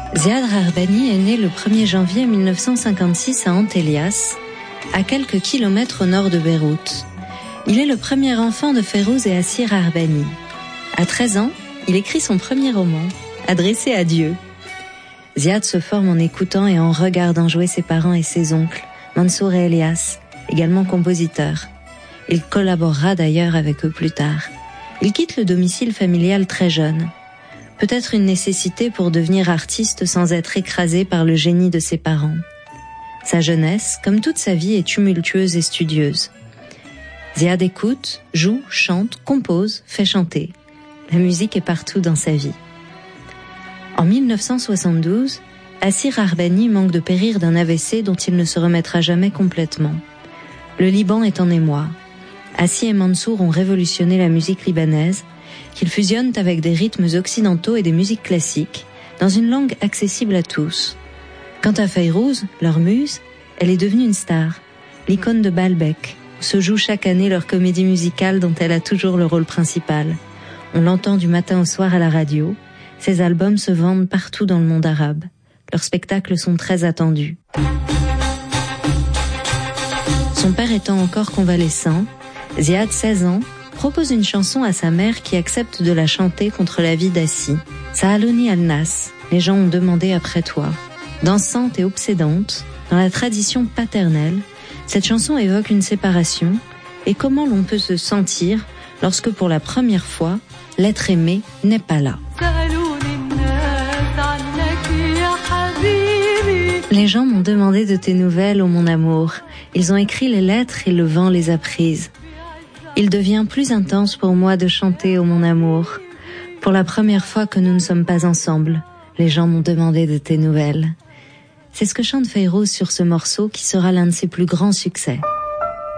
Ziad Rahbani est né le 1er janvier 1956 à Antellias, à quelques kilomètres au nord de Beyrouth. Il est le premier enfant de Fayrouz et Assir Rahbani. À 13 ans, il écrit son premier roman, adressé à Dieu. Ziad se forme en écoutant et en regardant jouer ses parents et ses oncles, Mansour et Elias, également compositeurs. Il collaborera d'ailleurs avec eux plus tard. Il quitte le domicile familial très jeune. Peut-être une nécessité pour devenir artiste sans être écrasé par le génie de ses parents. Sa jeunesse, comme toute sa vie, est tumultueuse et studieuse. Ziad écoute, joue, chante, compose, fait chanter. La musique est partout dans sa vie. En 1972, Assir Rahbani manque de périr d'un AVC dont il ne se remettra jamais complètement. Le Liban est en émoi. Assi et Mansour ont révolutionné la musique libanaise, qu'ils fusionnent avec des rythmes occidentaux et des musiques classiques, dans une langue accessible à tous. Quant à Fayrouz, leur muse, elle est devenue une star, l'icône de Baalbek, où se joue chaque année leur comédie musicale dont elle a toujours le rôle principal. On l'entend du matin au soir à la radio, ses albums se vendent partout dans le monde arabe. Leurs spectacles sont très attendus. Son père étant encore convalescent, Ziad, 16 ans, propose une chanson à sa mère qui accepte de la chanter contre l'avis d'Assi. Sa'alouni al-Nas, les gens ont demandé après toi. Dansante et obsédante, dans la tradition paternelle, cette chanson évoque une séparation et comment l'on peut se sentir lorsque pour la première fois, l'être aimé n'est pas là. Les gens m'ont demandé de tes nouvelles, ô mon amour. Ils ont écrit les lettres et le vent les a prises. Il devient plus intense pour moi de chanter, ô mon amour. Pour la première fois que nous ne sommes pas ensemble, les gens m'ont demandé de tes nouvelles. C'est ce que chante Fayrouz sur ce morceau qui sera l'un de ses plus grands succès.